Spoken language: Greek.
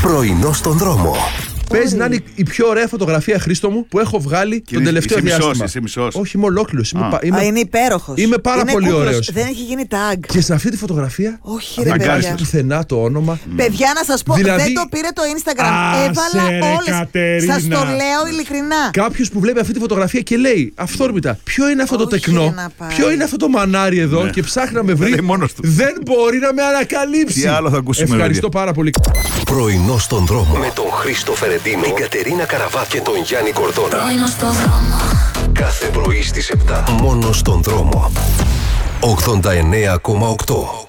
Πρωινό στον δρόμο. Παίζει να είναι η πιο ωραία φωτογραφία, Χρήστο μου, που έχω βγάλει τον τελευταίο διάστημα. Είσαι μισός. Όχι, είμαι ολόκληρος. Είναι υπέροχος. Είμαι πάρα πολύ ωραίος. Δεν έχει γίνει tag. Και σε αυτή τη φωτογραφία Όχι, ρε δεν παιδιά. κάνει πουθενά το όνομα. Παιδιά, να σας πω, Δηλαδή- δεν το πήρε το Instagram. Άσε, Έβαλα ρε, όλες. Κατερίνα. Σας το λέω ειλικρινά. Κάποιος που βλέπει αυτή τη φωτογραφία και λέει αυθόρμητα, ποιο είναι αυτό το Όχι, τεκνό, να πάει. ποιο είναι αυτό το μανάρι εδώ, και ψάχνει να με βρει. λέει μόνος του. Δεν μπορεί να με ανακαλύψει. Τι άλλο θα ακούσουμε, Ευχαριστώ παιδιά. πάρα πολύ. Πρωινό στον δρόμο. Με τον Χρήστο Φερεντίνο, την Κατερίνα Καραβά και τον Γιάννη Κορδόνα. Πρωινό στον δρόμο. Κάθε πρωί στις 7. Μόνο στον δρόμο. 89,8.